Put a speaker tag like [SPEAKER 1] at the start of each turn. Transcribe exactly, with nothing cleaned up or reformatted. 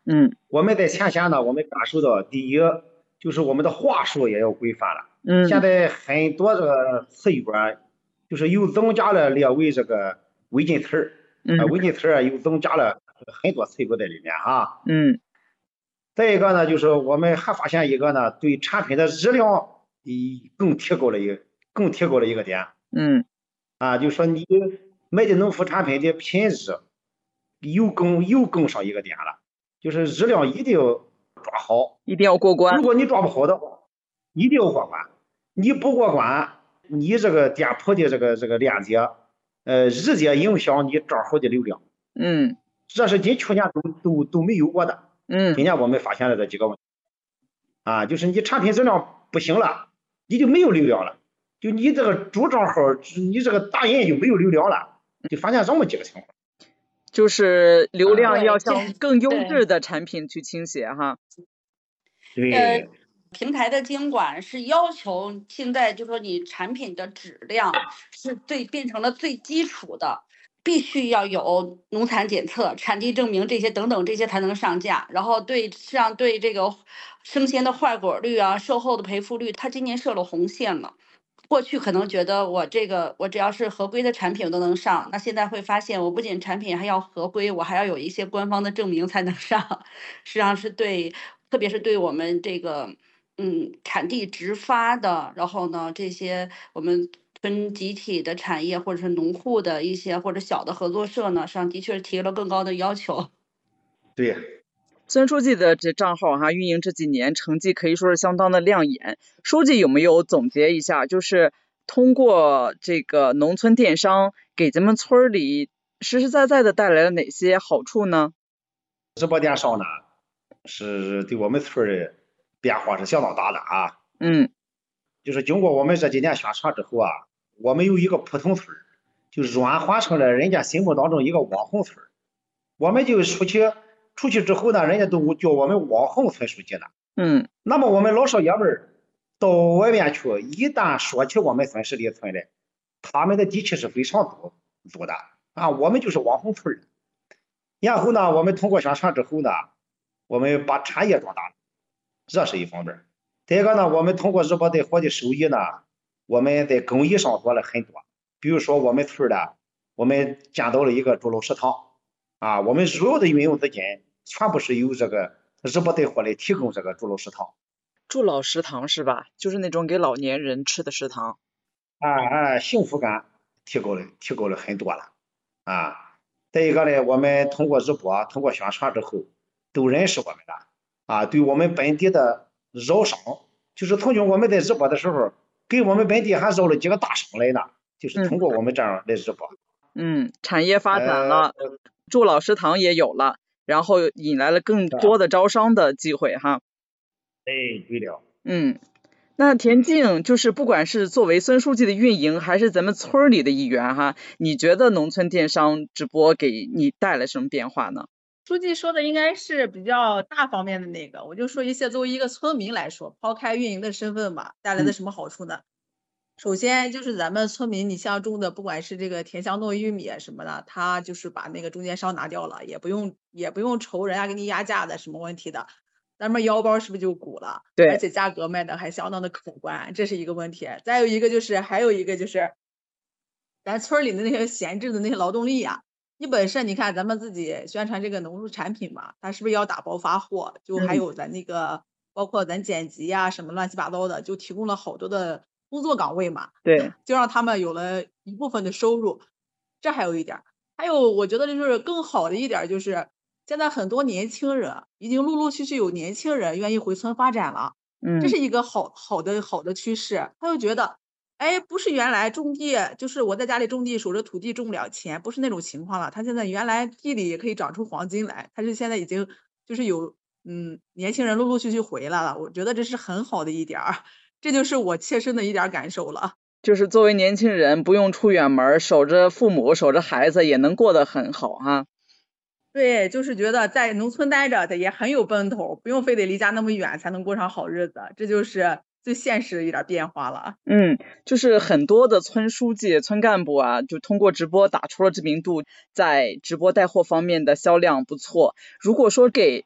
[SPEAKER 1] 嗯，
[SPEAKER 2] 我们在前线呢，我们感受到，第一就是我们的话术也要规范了。
[SPEAKER 1] 嗯，
[SPEAKER 2] 现在很多这个词语啊，就是又增加了列为这个违禁词儿，
[SPEAKER 1] 嗯，
[SPEAKER 2] 啊，违禁词儿又增加了很多词语在里面哈。
[SPEAKER 1] 嗯，
[SPEAKER 2] 再一个呢，就是我们还发现一个呢，对产品的质量，以更提高了一更提高了一个点。
[SPEAKER 1] 嗯，
[SPEAKER 2] 啊，就说你买的农副产品的品质又更又更上一个点了，就是质量一定要抓好，
[SPEAKER 1] 一定要过关。
[SPEAKER 2] 如果你抓不好的话，一定要过关。你不过关，你这个店铺的这个这个链接，呃，直接影响你账号的流量。
[SPEAKER 1] 嗯，
[SPEAKER 2] 这是近去年都都都没有过的。
[SPEAKER 1] 嗯，
[SPEAKER 2] 今年我们发现了这几个问题。啊，就是你产品质量不行了，你就没有流量了。就你这个主账号，你这个打印就没有流量了，就发现这么几个情况。
[SPEAKER 1] 就是流量
[SPEAKER 3] 对
[SPEAKER 1] 要
[SPEAKER 3] 这
[SPEAKER 1] 向更优
[SPEAKER 3] 对
[SPEAKER 1] 质的产品去倾斜哈。
[SPEAKER 2] 对，
[SPEAKER 3] 呃，平台的监管是要求现在就说你产品的质量是最变成了最基础的，必须要有农残检测、产地证明这些等等这些才能上架。然后对像对这个生鲜的坏果率啊、售后的赔付率，它今年设了红线了。过去可能觉得我这个我只要是合规的产品我都能上，那现在会发现我不仅产品还要合规，我还要有一些官方的证明才能上。实际上是对，特别是对我们这个嗯产地直发的，然后呢这些我们分集体的产业或者是农户的一些或者小的合作社呢，上的确提了更高的要求。
[SPEAKER 2] 对。
[SPEAKER 1] 孙书记的这账号哈，运营这几年成绩可以说是相当的亮眼。书记有没有总结一下，就是通过这个农村电商给咱们村里实实在在的带来了哪些好处呢？
[SPEAKER 2] 直播电商呢，是对我们村的变化是相当大的啊。
[SPEAKER 1] 嗯，
[SPEAKER 2] 就是经过我们这几年宣传之后啊，我们有一个普通村，就转换成了人家心目当中一个网红村。我们就出去出去之后呢，人家都叫我们网红村书记了。
[SPEAKER 1] 嗯，
[SPEAKER 2] 那么我们老少爷们到外面去，一旦说起我们孙十里村来，他们的底气是非常足足的啊，我们就是网红村。然后呢，我们通过宣传之后呢，我们把产业壮大了，这是一方面。再一个呢，我们通过日播带货的收益呢，我们在公益上做了很多。比如说我们村的，我们建到了一个猪肉食堂啊，我们主要的运用资金全部是由这个日播带货来提供这个猪肉食堂。
[SPEAKER 1] 助老食堂是吧？就是那种给老年人吃的食堂。
[SPEAKER 2] 啊啊，幸福感提高了，提高了很多了啊。再一个呢，我们通过直播，通过宣传之后，都认识我们了啊。对我们本地的招商，就是曾经我们在直播的时候，给我们本地还招了几个大商来呢，就是通过我们这样来直播。
[SPEAKER 1] 嗯，产业发展了，呃、助老食堂也有了，然后引来了更多的招商的机会哈。
[SPEAKER 2] 哎，对了。
[SPEAKER 1] 嗯。那田径就是不管是作为孙书记的运营，还是咱们村里的一员哈，你觉得农村电商直播给你带来什么变化呢？
[SPEAKER 4] 书记说的应该是比较大方面的那个，我就说一些作为一个村民来说，抛开运营的身份吧，带来的什么好处呢？嗯、首先就是咱们村民，你像种的不管是这个甜香糯玉米什么的，他就是把那个中间商拿掉了，也不用也不用愁人家给你压价的什么问题的。咱们腰包是不是就鼓了？
[SPEAKER 1] 对，
[SPEAKER 4] 而且价格卖的还相当的可观，这是一个问题。再有一个就是，还有一个就是，咱村里的那些闲置的那些劳动力呀、啊，你本身你看咱们自己宣传这个农副产品嘛，它是不是要打包发货？就还有咱那个，嗯、包括咱剪辑呀、啊、什么乱七八糟的，就提供了好多的工作岗位嘛。
[SPEAKER 1] 对，
[SPEAKER 4] 就让他们有了一部分的收入。这还有一点，还有我觉得就是更好的一点就是。现在很多年轻人已经陆陆续续有年轻人愿意回村发展了，
[SPEAKER 1] 嗯，
[SPEAKER 4] 这是一个好好的好的趋势。他就觉得，哎，不是原来种地就是我在家里种地守着土地种不了钱，不是那种情况了。他现在原来地里也可以长出黄金来，他是现在已经就是有嗯年轻人陆陆续续回来了，我觉得这是很好的一点儿，这就是我切身的一点感受了。
[SPEAKER 1] 就是作为年轻人不用出远门，守着父母守着孩子也能过得很好哈。
[SPEAKER 4] 对，就是觉得在农村待着的也很有奔头，不用非得离家那么远才能过上好日子，这就是最现实的一点变化了。
[SPEAKER 1] 嗯，就是很多的村书记、村干部啊，就通过直播打出了知名度，在直播带货方面的销量不错。如果说给